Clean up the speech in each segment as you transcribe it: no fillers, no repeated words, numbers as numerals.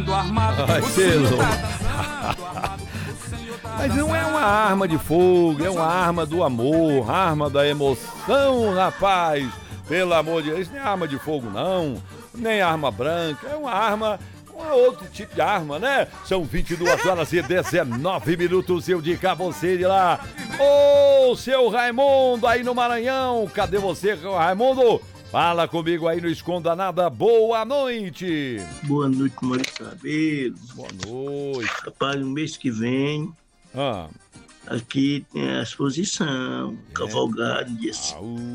dançando armado. Ai, O Senhor tá Senhor. dançando armado. Mas não é uma arma de fogo, é uma arma do amor, arma da emoção, rapaz. Pelo amor de Deus, isso não é arma de fogo, não. Nem arma branca, é uma arma, outro tipo de arma, né? São 22 horas e 19 minutos. Eu digo a você de lá. Ô, seu Raimundo aí no Maranhão. Cadê você, Raimundo? Fala comigo aí, não esconda nada. Boa noite. Boa noite, Maurício Cabelo. Boa noite. Rapaz, no mês que vem, Ah. aqui tem a exposição, cavalgada, disse.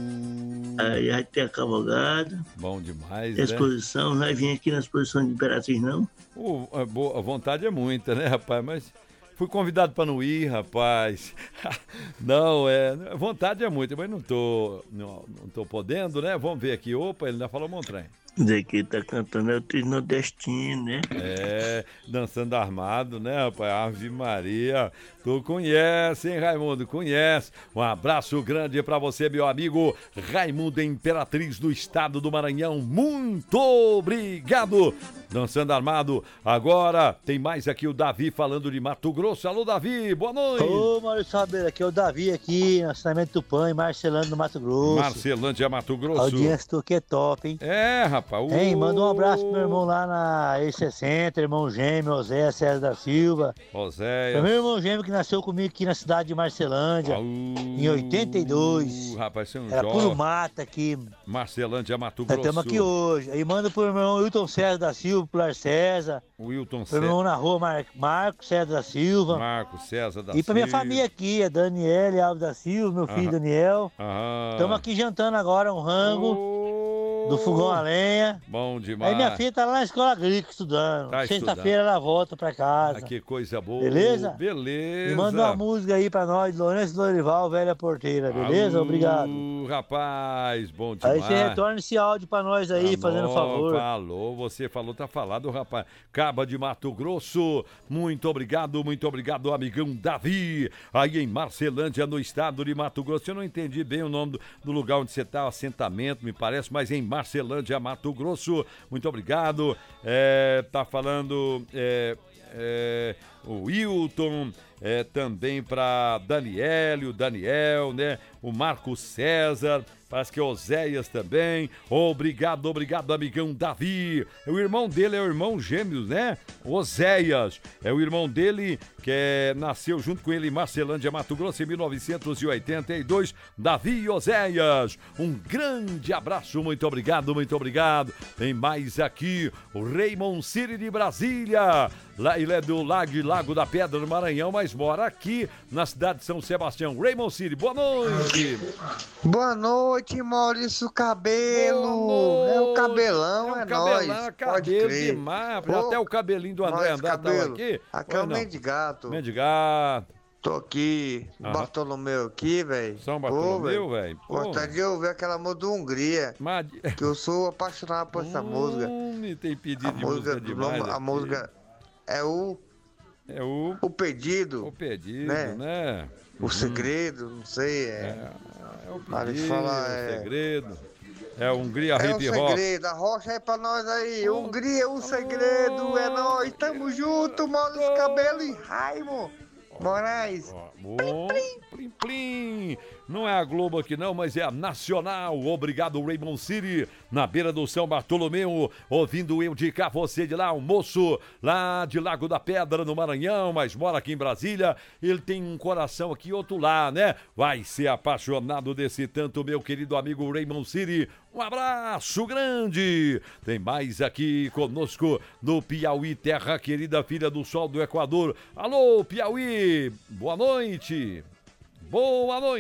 Aí vai ter a cavalgada. Bom demais, A né? exposição, não vai vir aqui na exposição de Imperatriz, não? A vontade é muita, né, rapaz? Mas fui convidado para não ir, rapaz. Não, vontade é muita, mas não tô podendo, né? Vamos ver aqui. Opa, ele já falou um trem. Dizer que ele tá cantando é o Trio Nordestino, né? Dançando armado, né, rapaz? Ave Maria. Tu conhece, hein, Raimundo? Conhece. Um abraço grande pra você, meu amigo Raimundo Imperatriz do estado do Maranhão. Muito obrigado. Dançando armado. Agora tem mais aqui o Davi falando de Mato Grosso. Alô, Davi, boa noite. Ô, Maurício Saber, aqui é o Davi aqui, no assentamento Tupã, em Marcelândia, no Mato Grosso. Marcelândia, Mato Grosso. A audiência do que é top, hein? Rapaz. Hein, manda um abraço pro meu irmão lá na E60, irmão gêmeo, Oséia César da Silva. Oséia. Meu irmão gêmeo que nasceu comigo aqui na cidade de Marcelândia, em 82. Rapaz, você é um Era jovem. puro mata aqui. Marcelândia, Mato Grosso. Estamos aqui hoje. Aí manda pro meu irmão Wilton César da Silva, pro Lar César. Wilton Pro meu irmão na rua, Marco César da Silva. Marco César da Silva. E pra minha família aqui, a Daniela Alves da Silva, meu filho Daniel. Estamos aqui jantando agora um rango do fogão a lenha. Bom demais. Aí minha filha tá lá na escola agrícola estudando. Tá Sexta-feira ela volta pra casa. Que coisa boa. Beleza? Beleza. E manda uma música aí pra nós, Lourenço Lorival, Velha Porteira, beleza? Obrigado. Rapaz, bom demais. Aí você retorna esse áudio pra nós aí, fazendo favor. Você falou, tá falado, rapaz. Caba de Mato Grosso, muito obrigado, amigão Davi. Aí em Marcelândia, no estado de Mato Grosso. Eu não entendi bem o nome do lugar onde você tá, o assentamento, me parece, mas em Marcelândia, Mato Grosso. Muito obrigado. Tá falando o Wilton, também para o Daniel, né? O Marco César, parece que Oséias também. Obrigado, amigão Davi. O irmão dele é o irmão gêmeos, né? Oséias. É o irmão dele que nasceu junto com ele em Marcelândia, Mato Grosso, em 1982. Davi e Oséias. Um grande abraço, muito obrigado. Tem mais aqui o Raymond City de Brasília. Ele é do Lago da Pedra, no Maranhão, mas mora aqui na cidade de São Sebastião. Raymond City, boa noite. Boa noite, Maurício Cabelo. É o cabelão, nóis. Cabelo demais. Até o cabelinho do André Andar tava aqui. Aqui é o Mendigato. Mendigato. Tô aqui, Bartolomeu aqui, velho. São Bartolomeu, velho. Gostaria de ouvir aquela música do Hungria. Que eu sou apaixonado por essa música. Me tem pedido de música demais. A música é o pedido. O pedido, né? O segredo, não sei. É o pedido, o segredo. É Hungria Hip Hop. É o segredo, arrocha aí pra nós aí. Hungria, o segredo, é nós. Tamo junto, Maurício Cabelo e Raimo Moraes. Plim, plim. Não é a Globo aqui não, mas é a Nacional. Obrigado, Raymond City, na beira do São Bartolomeu, ouvindo eu de cá, você de lá, um moço lá de Lago da Pedra, no Maranhão, mas mora aqui em Brasília. Ele tem um coração aqui, outro lá, né? Vai ser apaixonado desse tanto, meu querido amigo Raymond City. Um abraço grande. Tem mais aqui conosco no Piauí, terra querida, filha do sol do Equador. Alô, Piauí, boa noite. Boa noite.